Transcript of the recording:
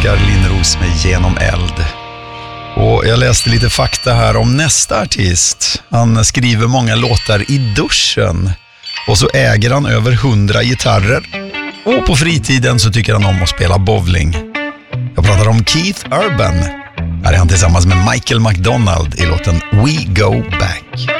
Oskar Linnros med Genom eld. Och jag läste lite fakta här om nästa artist. Han skriver många låtar i duschen. Och så äger han över 100 gitarrer. Och på fritiden så tycker han om att spela bowling. Jag pratar om Keith Urban. Här är han tillsammans med Michael McDonald i låten We Go Back.